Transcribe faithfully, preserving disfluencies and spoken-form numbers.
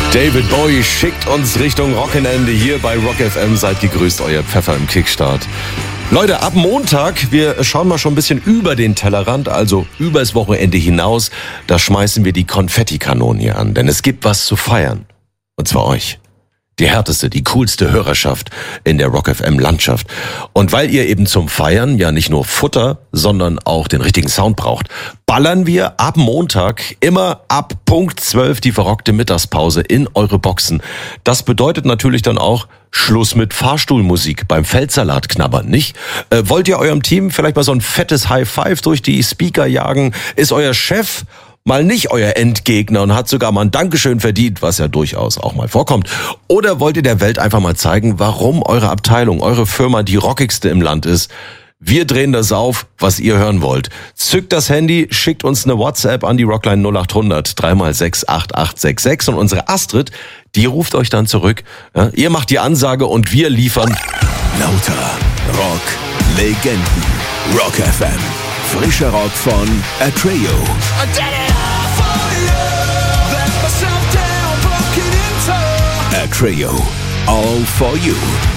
David Bowie schickt uns Richtung Wochenende hier bei Rock F M. Seid gegrüßt, euer Pfeffer im Kickstart. Leute, ab Montag, wir schauen mal schon ein bisschen über den Tellerrand, also übers Wochenende hinaus. Da schmeißen wir die Konfettikanonen hier an, denn es gibt was zu feiern. Und zwar euch. Die härteste, die coolste Hörerschaft in der Rock F M-Landschaft. Und weil ihr eben zum Feiern ja nicht nur Futter, sondern auch den richtigen Sound braucht, ballern wir ab Montag immer ab Punkt zwölf die verrockte Mittagspause in eure Boxen. Das bedeutet natürlich dann auch Schluss mit Fahrstuhlmusik beim Feldsalat knabbern, nicht? Äh, wollt ihr eurem Team vielleicht mal so ein fettes High Five durch die Speaker jagen? Ist euer Chef mal nicht euer Endgegner und hat sogar mal ein Dankeschön verdient, was ja durchaus auch mal vorkommt? Oder wollt ihr der Welt einfach mal zeigen, warum eure Abteilung, eure Firma die rockigste im Land ist? Wir drehen das auf, was ihr hören wollt. Zückt das Handy, schickt uns eine WhatsApp an die Rockline null acht hundert drei mal sechs acht acht sechs sechs und unsere Astrid, die ruft euch dann zurück. Ja, ihr macht die Ansage und wir liefern lauter Rock, Legenden, Rock F M. Frischer Rock von Atreyu. Atreyu, all for you.